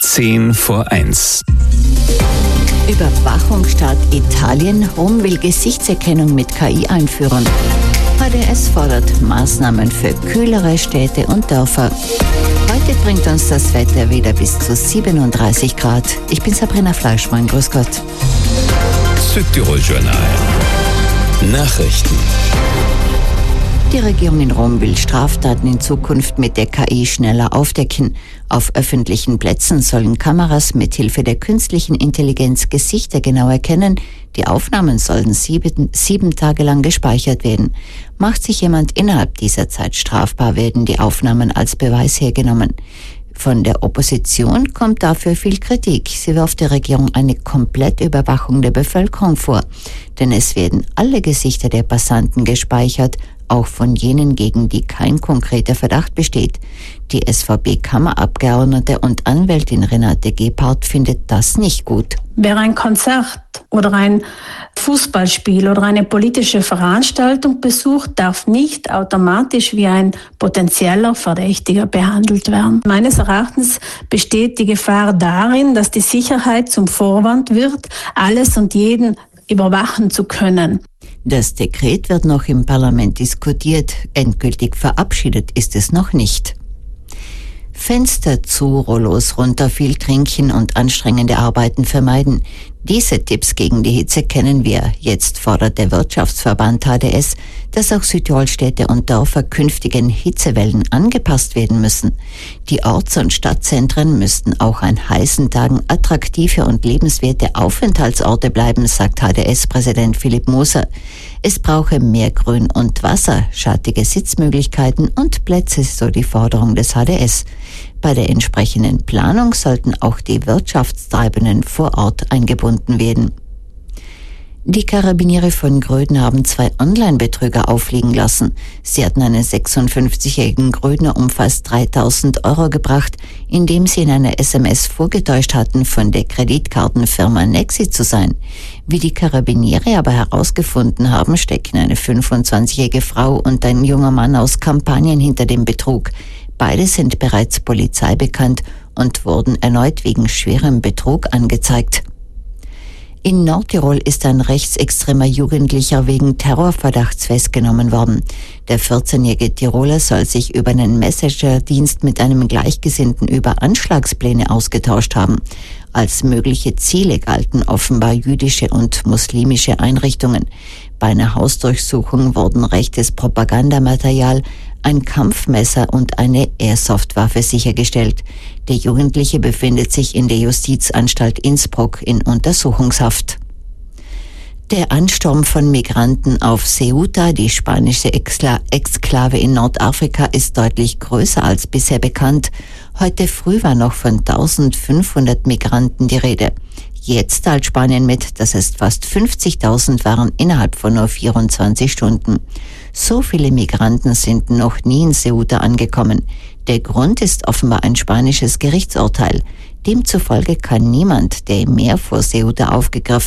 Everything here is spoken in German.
10:10. Überwachungsstaat Italien. Rom will Gesichtserkennung mit KI einführen. HDS fordert Maßnahmen für kühlere Städte und Dörfer. Heute bringt uns das Wetter wieder bis zu 37 Grad. Ich bin Sabrina Fleischmann. Grüß Gott. Südtirol Journal. Nachrichten. Die Regierung in Rom will Straftaten in Zukunft mit der KI schneller aufdecken. Auf öffentlichen Plätzen sollen Kameras mithilfe der künstlichen Intelligenz Gesichter genau erkennen. Die Aufnahmen sollen 7 Tage lang gespeichert werden. Macht sich jemand innerhalb dieser Zeit strafbar, werden die Aufnahmen als Beweis hergenommen. Von der Opposition kommt dafür viel Kritik. Sie wirft der Regierung eine Komplettüberwachung der Bevölkerung vor. Denn es werden alle Gesichter der Passanten gespeichert, auch von jenen, gegen die kein konkreter Verdacht besteht. Die SVP-Kammerabgeordnete und Anwältin Renate Gebhardt findet das nicht gut. Wer ein Konzert oder ein Fußballspiel oder eine politische Veranstaltung besucht, darf nicht automatisch wie ein potenzieller Verdächtiger behandelt werden. Meines Erachtens besteht die Gefahr darin, dass die Sicherheit zum Vorwand wird, alles und jeden überwachen zu können. Das Dekret wird noch im Parlament diskutiert. Endgültig verabschiedet ist es noch nicht. Fenster zu, Rollos runter, viel trinken und anstrengende Arbeiten vermeiden. Diese Tipps gegen die Hitze kennen wir. Jetzt fordert der Wirtschaftsverband HDS, dass auch Südtirolstädte und Dörfer künftigen Hitzewellen angepasst werden müssen. Die Orts- und Stadtzentren müssten auch an heißen Tagen attraktive und lebenswerte Aufenthaltsorte bleiben, sagt HDS-Präsident Philipp Moser. Es brauche mehr Grün und Wasser, schattige Sitzmöglichkeiten und Plätze, so die Forderung des HDS. Bei der entsprechenden Planung sollten auch die Wirtschaftstreibenden vor Ort eingebunden werden. Die Karabiniere von Gröden haben 2 Online-Betrüger auffliegen lassen. Sie hatten einen 56-jährigen Grödner um fast 3.000 Euro gebracht, indem sie in einer SMS vorgetäuscht hatten, von der Kreditkartenfirma Nexi zu sein. Wie die Karabiniere aber herausgefunden haben, stecken eine 25-jährige Frau und ein junger Mann aus Kampanien hinter dem Betrug. Beide sind bereits Polizei bekannt und wurden erneut wegen schwerem Betrug angezeigt. In Nordtirol ist ein rechtsextremer Jugendlicher wegen Terrorverdachts festgenommen worden. Der 14-jährige Tiroler soll sich über einen Messenger-Dienst mit einem Gleichgesinnten über Anschlagspläne ausgetauscht haben. Als mögliche Ziele galten offenbar jüdische und muslimische Einrichtungen. Bei einer Hausdurchsuchung wurden rechtes Propagandamaterial, ein Kampfmesser und eine Airsoft-Waffe sichergestellt. Der Jugendliche befindet sich in der Justizanstalt Innsbruck in Untersuchungshaft. Der Ansturm von Migranten auf Ceuta, die spanische Exklave in Nordafrika, ist deutlich größer als bisher bekannt. Heute früh war noch von 1.500 Migranten die Rede. Jetzt teilt Spanien mit, dass es fast 50.000 waren innerhalb von nur 24 Stunden. So viele Migranten sind noch nie in Ceuta angekommen. Der Grund ist offenbar ein spanisches Gerichtsurteil. Demzufolge kann niemand, der im Meer vor Ceuta aufgegriffen